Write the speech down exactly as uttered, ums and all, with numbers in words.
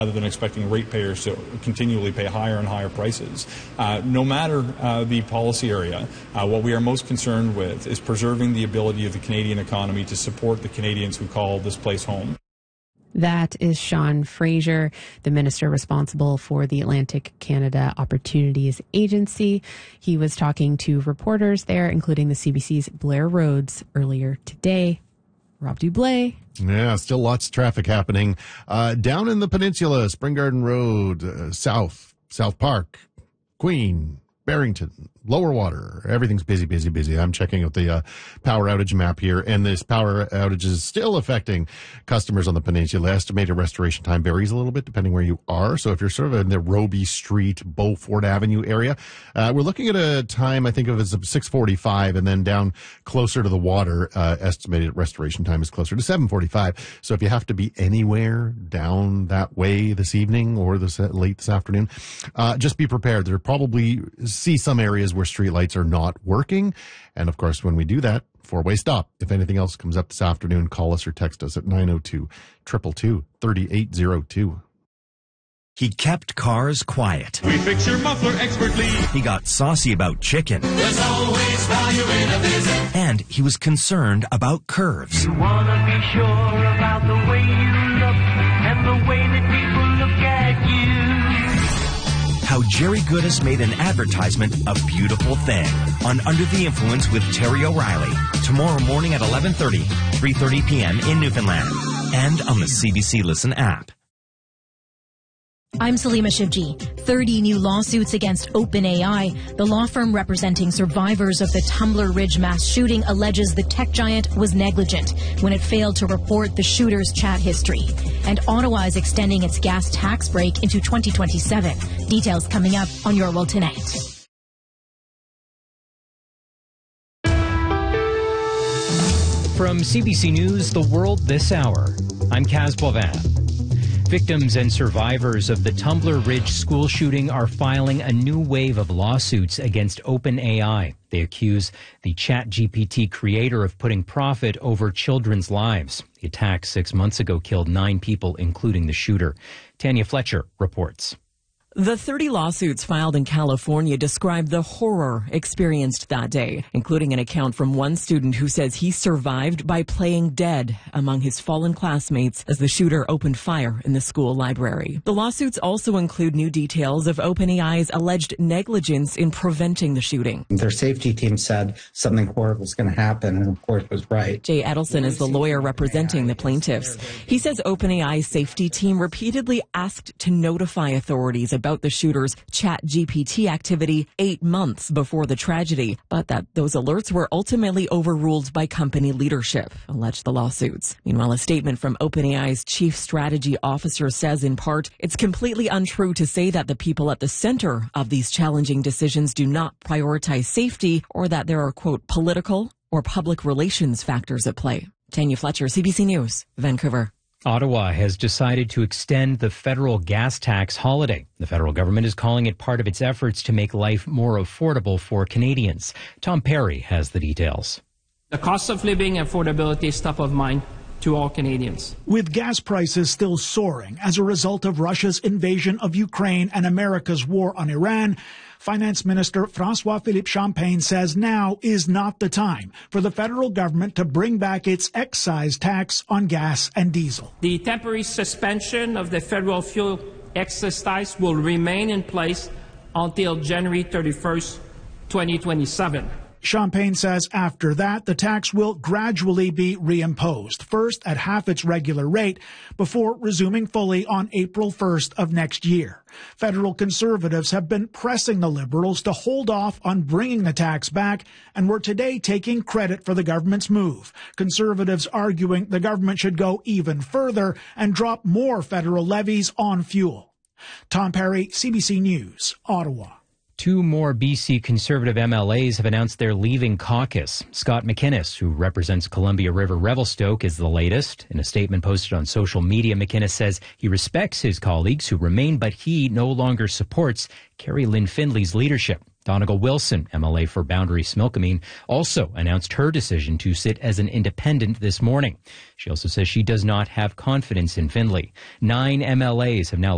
rather than expecting ratepayers to continually pay higher and higher prices. Uh, no matter uh, the policy area, uh, what we are most concerned with is preserving the ability of the Canadian economy to support the Canadians who call this place home. That is Sean Fraser, the minister responsible for the Atlantic Canada Opportunities Agency. He was talking to reporters there, including the C B C's Blair Rhodes earlier today. Rob Dublé. Yeah, still lots of traffic happening. Uh, down in the peninsula, Spring Garden Road, uh, South, South Park, Queen, Barrington, Lower Water. Everything's busy, busy, busy. I'm checking out the uh, power outage map here, and this power outage is still affecting customers on the peninsula. Estimated restoration time varies a little bit depending where you are. So if you're sort of in the Roby Street, Beaufort Avenue area, uh, we're looking at a time, I think, of as six forty-five, and then down closer to the water, uh, estimated restoration time is closer to seven forty-five. So if you have to be anywhere down that way this evening or this uh, late this afternoon, uh, just be prepared. There probably see some areas where streetlights are not working. And of course, when we do that, four-way stop. If anything else comes up this afternoon, call us or text us at nine oh two, two two two, three eight oh two. He kept cars quiet. We fix your muffler expertly. He got saucy about chicken. There's always value in a visit. And he was concerned about curves. You wanna be sure about the way you look and the way that people look at you. How Jerry Goodis made an advertisement a beautiful thing on Under the Influence with Terry O'Reilly. Tomorrow morning at eleven thirty, three thirty p.m. in Newfoundland and on the C B C Listen app. I'm Salima Shivji. thirty new lawsuits against OpenAI. The law firm representing survivors of the Tumbler Ridge mass shooting alleges the tech giant was negligent when it failed to report the shooter's chat history. And Ottawa is extending its gas tax break into twenty twenty-seven. Details coming up on Your World Tonight. From C B C News, The World This Hour, I'm Kaz Boivin. Victims and survivors of the Tumbler Ridge school shooting are filing a new wave of lawsuits against OpenAI. They accuse the ChatGPT creator of putting profit over children's lives. The attack six months ago killed nine people, including the shooter. Tanya Fletcher reports. The thirty lawsuits filed in California describe the horror experienced that day, including an account from one student who says he survived by playing dead among his fallen classmates as the shooter opened fire in the school library. The lawsuits also include new details of OpenAI's alleged negligence in preventing the shooting. Their safety team said something horrible was going to happen, and of course was right. Jay Edelson is the lawyer representing the plaintiffs. He says OpenAI's safety team repeatedly asked to notify authorities about the shooter's ChatGPT activity eight months before the tragedy, but that those alerts were ultimately overruled by company leadership, alleged the lawsuits. Meanwhile, a statement from OpenAI's chief strategy officer says, in part, it's completely untrue to say that the people at the center of these challenging decisions do not prioritize safety or that there are, quote, political or public relations factors at play. Tanya Fletcher, C B C News, Vancouver. Ottawa has decided to extend the federal gas tax holiday. The federal government is calling it part of its efforts to make life more affordable for Canadians. Tom Perry has the details. The cost of living and affordability is top of mind to all Canadians. With gas prices still soaring as a result of Russia's invasion of Ukraine and America's war on Iran, Finance Minister François-Philippe Champagne says now is not the time for the federal government to bring back its excise tax on gas and diesel. The temporary suspension of the federal fuel excise tax will remain in place until January thirty-first, twenty twenty-seven. Champagne says after that, the tax will gradually be reimposed, first at half its regular rate, before resuming fully on April first of next year. Federal Conservatives have been pressing the Liberals to hold off on bringing the tax back and were today taking credit for the government's move. Conservatives arguing the government should go even further and drop more federal levies on fuel. Tom Perry, C B C News, Ottawa. Two more B C Conservative M L As have announced they're leaving caucus. Scott McInnes, who represents Columbia River Revelstoke, is the latest. In a statement posted on social media, McInnes says he respects his colleagues who remain, but he no longer supports Carrie Lynn Findley's leadership. Donegal Wilson, M L A for Boundary Smilkameen, also announced her decision to sit as an independent this morning. She also says she does not have confidence in Findley. Nine M L As have now